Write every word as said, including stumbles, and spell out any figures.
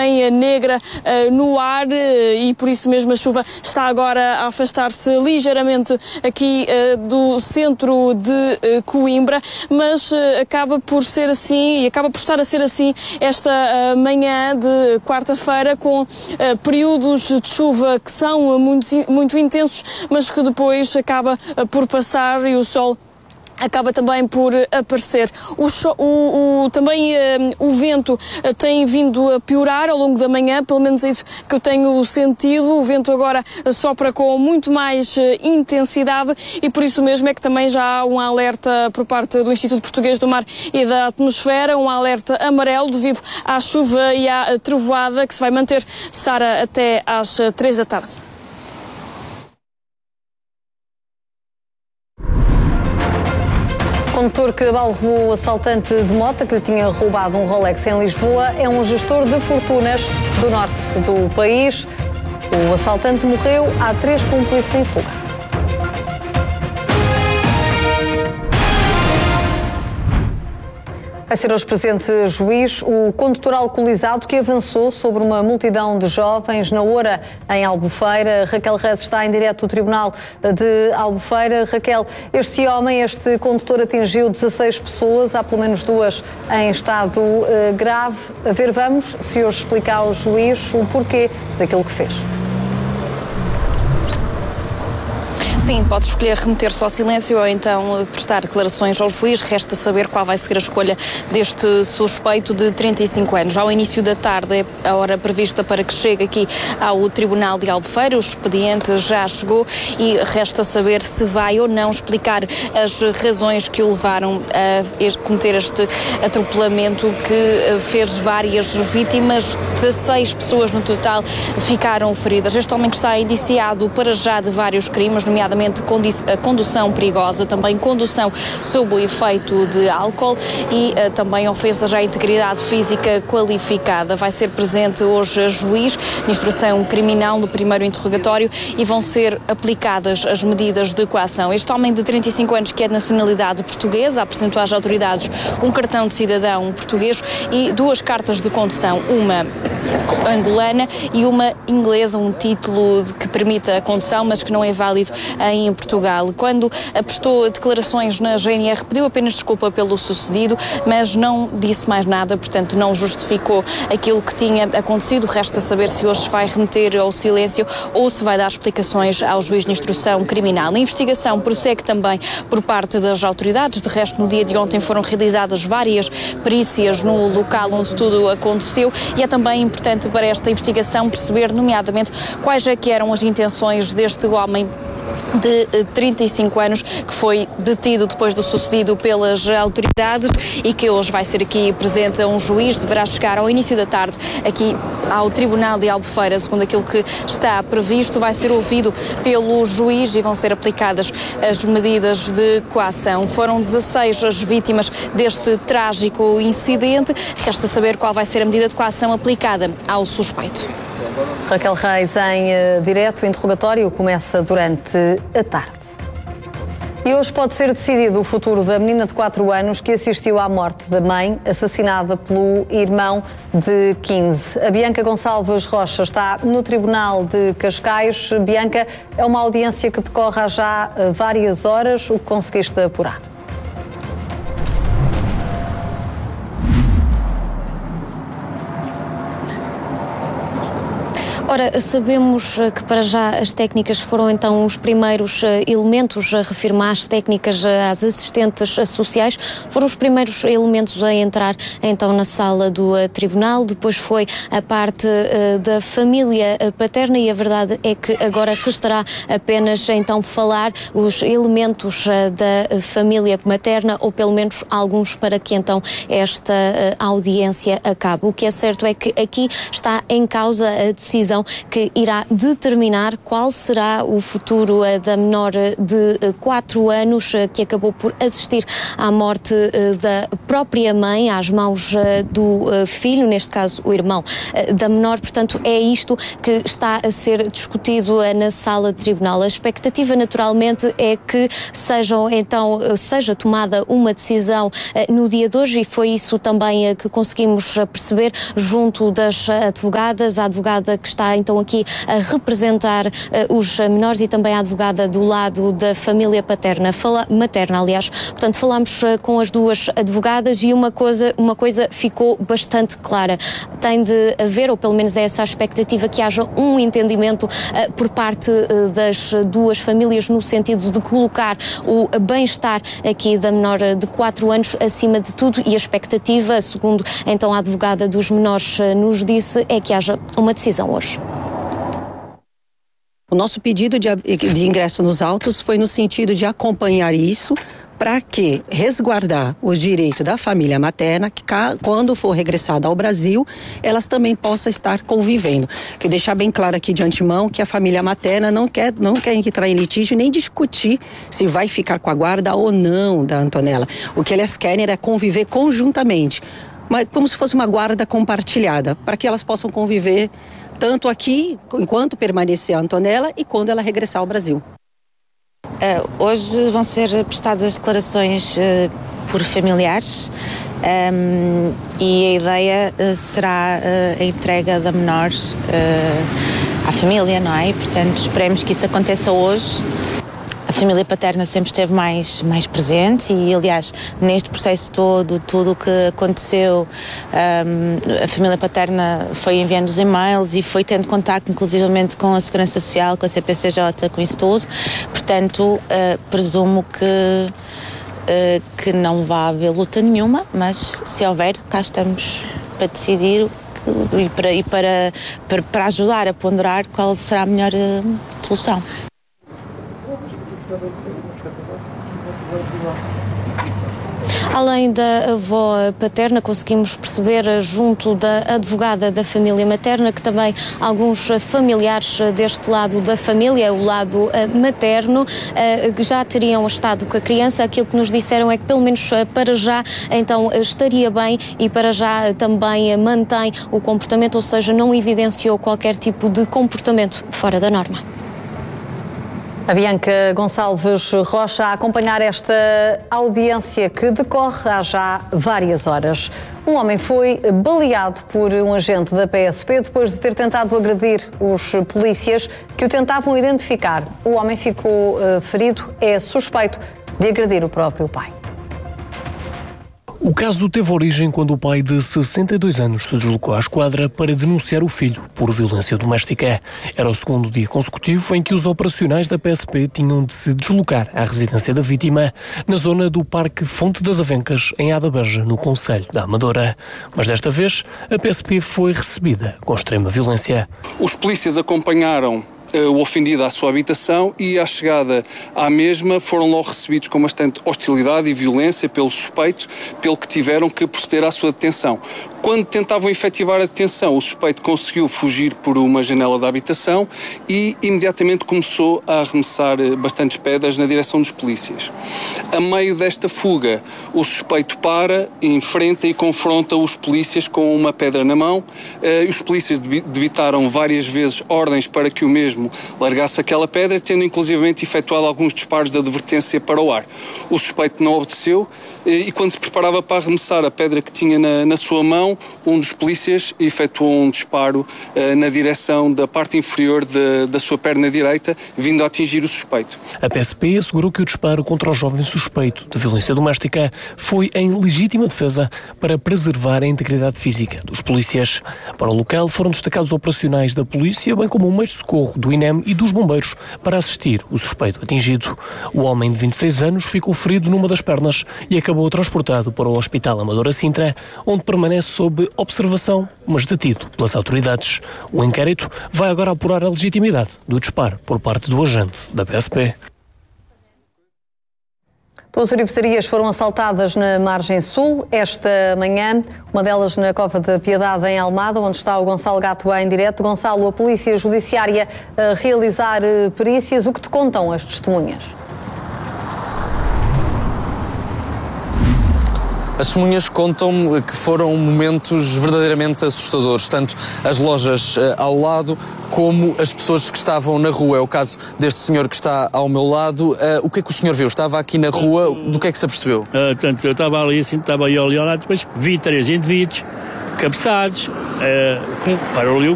também negra no ar e por isso mesmo a chuva está agora a afastar-se ligeiramente aqui do centro de Coimbra, mas acaba por ser assim e acaba por estar a ser assim esta manhã de quarta-feira, com períodos de chuva que são muito, muito intensos, mas que depois acaba por passar e o sol acaba também por aparecer. O, o, o, também uh, o vento uh, tem vindo a piorar ao longo da manhã, pelo menos é isso que eu tenho sentido. O vento agora sopra com muito mais uh, intensidade e por isso mesmo é que também já há um alerta por parte do Instituto Português do Mar e da Atmosfera, um alerta amarelo devido à chuva e à trovoada que se vai manter, Sara, até às uh, três da tarde. O condutor que abalroou o assaltante de moto que lhe tinha roubado um Rolex em Lisboa é um gestor de fortunas do norte do país. O assaltante morreu, há três cúmplices em fuga. Vai ser hoje presente juiz o condutor alcoolizado que avançou sobre uma multidão de jovens na Oura, em Albufeira. Raquel Reis está em direto do Tribunal de Albufeira. Raquel, este homem, este condutor atingiu dezasseis pessoas, há pelo menos duas em estado uh, grave. A ver, vamos, se hoje explicar ao juiz o porquê daquilo que fez. Sim, pode escolher remeter-se ao silêncio ou então prestar declarações ao juiz. Resta saber qual vai ser a escolha deste suspeito de trinta e cinco anos. Ao início da tarde é a hora prevista para que chegue aqui ao Tribunal de Albufeira. O expediente já chegou e resta saber se vai ou não explicar as razões que o levaram a cometer este atropelamento que fez várias vítimas. dezasseis pessoas no total ficaram feridas. Este homem que está indiciado para já de vários crimes, nomeadamente a condução perigosa, também condução sob o efeito de álcool e uh, também ofensas à integridade física qualificada. Vai ser presente hoje a juiz de instrução criminal no primeiro interrogatório e vão ser aplicadas as medidas de coação. Este homem de trinta e cinco anos, que é de nacionalidade portuguesa, apresentou às autoridades um cartão de cidadão português e duas cartas de condução, uma angolana e uma inglesa, um título de que permite a condução, mas que não é válido em Portugal. Quando prestou declarações na G N R, pediu apenas desculpa pelo sucedido, mas não disse mais nada, portanto não justificou aquilo que tinha acontecido. Resta saber se hoje se vai remeter ao silêncio ou se vai dar explicações ao juiz de instrução criminal. A investigação prossegue também por parte das autoridades. De resto, no dia de ontem foram realizadas várias perícias no local onde tudo aconteceu e é também importante para esta investigação perceber, nomeadamente, quais é que eram as intenções deste homem de trinta e cinco anos, que foi detido depois do sucedido pelas autoridades e que hoje vai ser aqui presente a um juiz. Deverá chegar ao início da tarde aqui ao Tribunal de Albufeira, segundo aquilo que está previsto. Vai ser ouvido pelo juiz e vão ser aplicadas as medidas de coação. Foram dezasseis as vítimas deste trágico incidente. Resta saber qual vai ser a medida de coação aplicada ao suspeito. Raquel Reis em uh, direto, o interrogatório começa durante a tarde. E hoje pode ser decidido o futuro da menina de quatro anos que assistiu à morte da mãe, assassinada pelo irmão de quinze. A Bianca Gonçalves Rocha está no Tribunal de Cascais. Bianca, é uma audiência que decorre há já uh, várias horas. O que conseguiste apurar? Ora, sabemos que para já as técnicas foram então os primeiros elementos a reafirmar, as técnicas às assistentes sociais, foram os primeiros elementos a entrar então na sala do uh, tribunal. Depois foi a parte uh, da família paterna e a verdade é que agora restará apenas então falar os elementos uh, da família materna, ou pelo menos alguns, para que então esta uh, audiência acabe. O que é certo é que aqui está em causa a decisão comissão que irá determinar qual será o futuro da menor de quatro anos que acabou por assistir à morte da própria mãe às mãos do filho, neste caso o irmão da menor. Portanto, é isto que está a ser discutido na sala de tribunal. A expectativa, naturalmente, é que sejam, então, seja tomada uma decisão no dia de hoje, e foi isso também que conseguimos perceber junto das advogadas, a advogada que está então aqui a representar os menores e também a advogada do lado da família paterna, fala, materna, aliás. Portanto, falámos com as duas advogadas e uma coisa, uma coisa ficou bastante clara. Tem de haver, ou pelo menos é essa a expectativa, que haja um entendimento uh, por parte uh, das duas famílias no sentido de colocar o bem-estar aqui da menor de quatro anos acima de tudo, e a expectativa, segundo então a advogada dos menores uh, nos disse, é que haja uma decisão hoje. O nosso pedido de, de ingresso nos autos foi no sentido de acompanhar isso, para que resguardar o direito da família materna, que quando for regressada ao Brasil, elas também possam estar convivendo. Que deixar bem claro aqui de antemão que a família materna não quer, não quer entrar em litígio nem discutir se vai ficar com a guarda ou não da Antonella. O que elas querem é conviver conjuntamente, mas como se fosse uma guarda compartilhada, para que elas possam conviver tanto aqui, enquanto permanecer a Antonella, e quando ela regressar ao Brasil. Uh, hoje vão ser prestadas declarações uh, por familiares um, e a ideia uh, será uh, a entrega da menor uh, à família, não é? E, portanto, esperemos que isso aconteça hoje. A família paterna sempre esteve mais, mais presente e, aliás, neste processo todo, tudo o que aconteceu, um, a família paterna foi enviando os e-mails e foi tendo contacto, inclusivamente, com a Segurança Social, com a C P C J, com isso tudo. Portanto, uh, presumo que, uh, que não vai haver luta nenhuma, mas se houver, cá estamos para decidir e para, e para, para, para ajudar a ponderar qual será a melhor uh, solução. Além da avó paterna, conseguimos perceber junto da advogada da família materna que também alguns familiares deste lado da família, o lado materno, já teriam estado com a criança. Aquilo que nos disseram é que pelo menos para já então estaria bem e para já também mantém o comportamento, ou seja, não evidenciou qualquer tipo de comportamento fora da norma. A Bianca Gonçalves Rocha a acompanhar esta audiência que decorre há já várias horas. Um homem foi baleado por um agente da P S P depois de ter tentado agredir os polícias que o tentavam identificar. O homem ficou uh, ferido, é suspeito de agredir o próprio pai. O caso teve origem quando o pai de sessenta e dois anos se deslocou à esquadra para denunciar o filho por violência doméstica. Era o segundo dia consecutivo em que os operacionais da P S P tinham de se deslocar à residência da vítima, na zona do Parque Fonte das Avencas, em Adabeja, no concelho da Amadora. Mas desta vez, a P S P foi recebida com extrema violência. Os polícias acompanharam o ofendido à sua habitação e, à chegada à mesma, foram logo recebidos com bastante hostilidade e violência pelo suspeito, pelo que tiveram que proceder à sua detenção. Quando tentavam efetivar a detenção, o suspeito conseguiu fugir por uma janela da habitação e imediatamente começou a arremessar bastantes pedras na direção dos polícias. A meio desta fuga, o suspeito para, enfrenta e confronta os polícias com uma pedra na mão. Os polícias debitaram várias vezes ordens para que o mesmo largasse aquela pedra, tendo inclusivamente efetuado alguns disparos de advertência para o ar. O suspeito não obedeceu e, quando se preparava para arremessar a pedra que tinha na, na sua mão, um dos polícias efetuou um disparo uh, na direção da parte inferior de, da sua perna direita, vindo a atingir o suspeito. A P S P assegurou que o disparo contra o jovem suspeito de violência doméstica foi em legítima defesa para preservar a integridade física dos polícias. Para o local foram destacados operacionais da polícia, bem como um meio de socorro do I N E M e dos bombeiros para assistir o suspeito atingido. O homem de vinte e seis anos ficou ferido numa das pernas e acabou transportado para o Hospital Amadora Sintra, onde permanece sob observação, mas detido pelas autoridades. O inquérito vai agora apurar a legitimidade do disparo por parte do agente da P S P. Duas orivesarias foram assaltadas na margem sul esta manhã, uma delas na Cova da Piedade, em Almada, onde está o Gonçalo Gato em direto. Gonçalo, a Polícia Judiciária a realizar perícias. O que te contam as testemunhas? As testemunhas contam que foram momentos verdadeiramente assustadores, tanto as lojas uh, ao lado como as pessoas que estavam na rua. É o caso deste senhor que está ao meu lado. Uh, o que é que o senhor viu? Estava aqui na rua, do que é que se apercebeu? Uh, tanto, eu estava ali assim, estava aí ao lado, depois vi três indivíduos cabeçados, uh, com, parou ali o